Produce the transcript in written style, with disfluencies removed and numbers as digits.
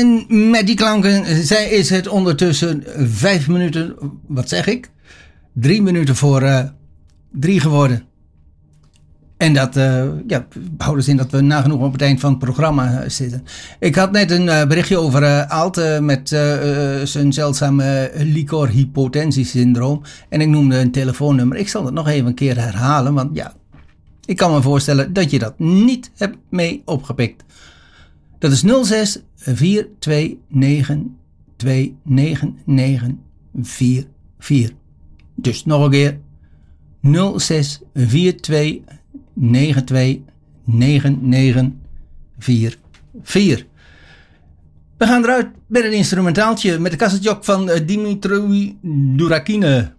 En met die klanken is het ondertussen 5 minuten, wat zeg ik? 3 minuten voor 3 geworden. En dat houdt dus in dat we nagenoeg op het eind van het programma zitten. Ik had net een berichtje over Alt met zijn zeldzame liquorhypotensiesyndroom. En ik noemde een telefoonnummer. Ik zal het nog even een keer herhalen, want ja, ik kan me voorstellen dat je dat niet hebt mee opgepikt. Dat is 06 429 29944. Dus nog een keer 06 429 929944. We gaan eruit met een instrumentaaltje met de kassetjok van Dimitri Durakine.